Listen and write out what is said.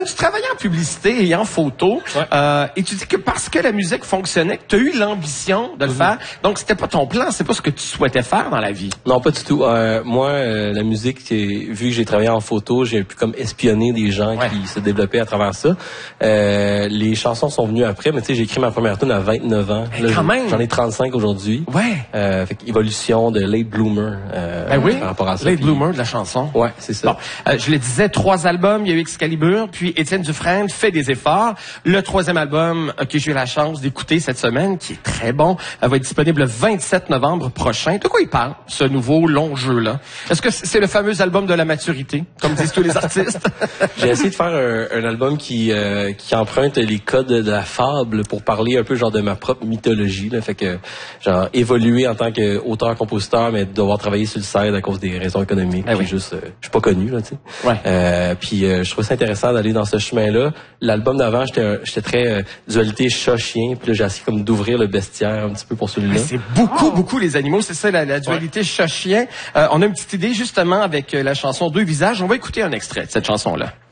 Tu travaillais en publicité et en photo, et tu dis que parce que la musique fonctionnait, que tu as eu l'ambition de le faire. Donc, c'était pas ton plan, c'est pas ce que tu souhaitais faire dans la vie. Non, pas du tout. Moi, la musique, vu que j'ai travaillé en photo, j'ai pu comme espionner des gens qui se développaient à travers ça. Les chansons sont venues après, mais tu sais, j'ai écrit ma première tune à 29 ans. Là, quand même. J'en ai 35 aujourd'hui. Fait qu'évolution de Late Bloomer par rapport à ça. Late Bloomer de la chanson. Ouais, c'est ça. Bon, je le disais, 3 albums, il y a eu Excalibur, puis Étienne Dufresne fait des efforts. Le 3e album que j'ai eu la chance d'écouter cette semaine, qui est très bon, va être disponible le 27 novembre prochain. De quoi il parle, ce nouveau long jeu-là? Est-ce que c'est le fameux album de la maturité, comme disent tous les artistes? J'ai essayé de faire un album qui emprunte les codes de la fable pour parler un peu genre de ma propre mythologie. Là. Fait que genre évoluer en tant qu'auteur-compositeur, mais devoir travailler sur le side à cause des raisons économiques. Je suis pas connu, là, tu sais. Puis je trouvais ça intéressant d'aller dans ce chemin-là. L'album d'avant, j'étais très dualité chat-chien, puis là j'ai essayé comme d'ouvrir le bestiaire un petit peu pour celui-là. C'est beaucoup les animaux, c'est ça la dualité chat-chien. On a une petite idée justement avec la chanson Deux visages. On va écouter un extrait de cette chanson-là.